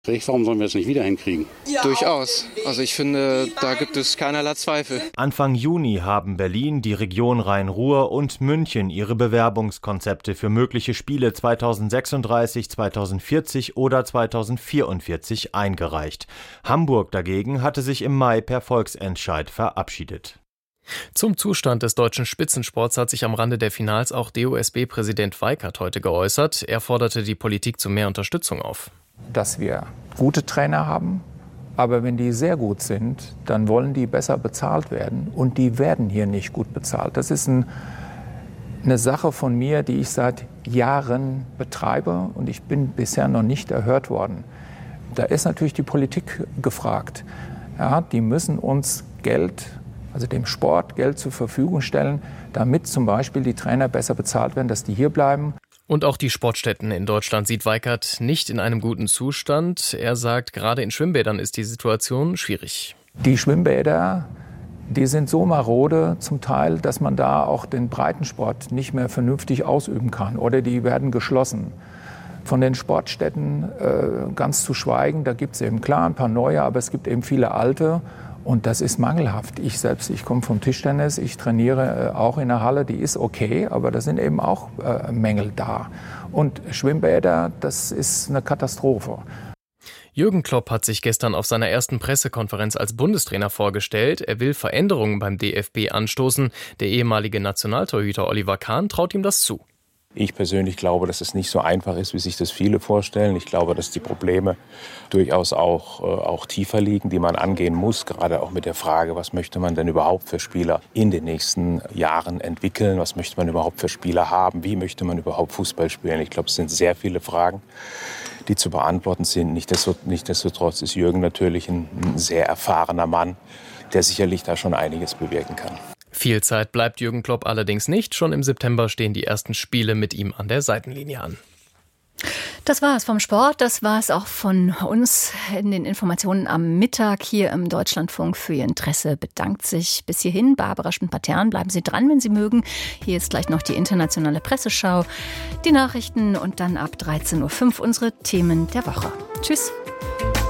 Warum sollen wir es nicht wieder hinkriegen? Ja, durchaus. Also ich finde, da gibt es keinerlei Zweifel. Anfang Juni haben Berlin, die Region Rhein-Ruhr und München ihre Bewerbungskonzepte für mögliche Spiele 2036, 2040 oder 2044 eingereicht. Hamburg dagegen hatte sich im Mai per Volksentscheid verabschiedet. Zum Zustand des deutschen Spitzensports hat sich am Rande der Finals auch DOSB-Präsident Weikert heute geäußert. Er forderte die Politik zu mehr Unterstützung auf. Dass wir gute Trainer haben, aber wenn die sehr gut sind, dann wollen die besser bezahlt werden und die werden hier nicht gut bezahlt. Das ist eine Sache von mir, die ich seit Jahren betreibe und ich bin bisher noch nicht erhört worden. Da ist natürlich die Politik gefragt. Ja, die müssen uns Geld, also dem Sport Geld zur Verfügung stellen, damit zum Beispiel die Trainer besser bezahlt werden, dass die hier bleiben. Und auch die Sportstätten in Deutschland sieht Weikert nicht in einem guten Zustand. Er sagt, gerade in Schwimmbädern ist die Situation schwierig. Die Schwimmbäder, die sind so marode zum Teil, dass man da auch den Breitensport nicht mehr vernünftig ausüben kann. Oder die werden geschlossen. Von den Sportstätten ganz zu schweigen, da gibt es eben klar ein paar neue, aber es gibt eben viele alte. Und das ist mangelhaft. Ich komme vom Tischtennis, ich trainiere auch in der Halle, die ist okay, aber da sind eben auch Mängel da. Und Schwimmbäder, das ist eine Katastrophe. Jürgen Klopp hat sich gestern auf seiner ersten Pressekonferenz als Bundestrainer vorgestellt. Er will Veränderungen beim DFB anstoßen. Der ehemalige Nationaltorhüter Oliver Kahn traut ihm das zu. Ich persönlich glaube, dass es nicht so einfach ist, wie sich das viele vorstellen. Ich glaube, dass die Probleme durchaus auch tiefer liegen, die man angehen muss. Gerade auch mit der Frage, was möchte man denn überhaupt für Spieler in den nächsten Jahren entwickeln? Was möchte man überhaupt für Spieler haben? Wie möchte man überhaupt Fußball spielen? Ich glaube, es sind sehr viele Fragen, die zu beantworten sind. Nichtsdestotrotz ist Jürgen natürlich ein sehr erfahrener Mann, der sicherlich da schon einiges bewirken kann. Viel Zeit bleibt Jürgen Klopp allerdings nicht. Schon im September stehen die ersten Spiele mit ihm an der Seitenlinie an. Das war es vom Sport, das war es auch von uns in den Informationen am Mittag hier im Deutschlandfunk. Für Ihr Interesse bedankt sich bis hierhin Barbara Schmidt-Patern. Bleiben Sie dran, wenn Sie mögen. Hier ist gleich noch die internationale Presseschau, die Nachrichten und dann ab 13.05 Uhr unsere Themen der Woche. Tschüss.